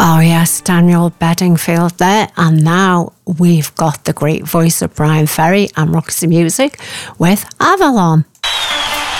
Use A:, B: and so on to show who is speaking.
A: Oh yes, Daniel Bedingfield there. And now we've got the great voice of Bryan Ferry and Roxy Music with Avalon.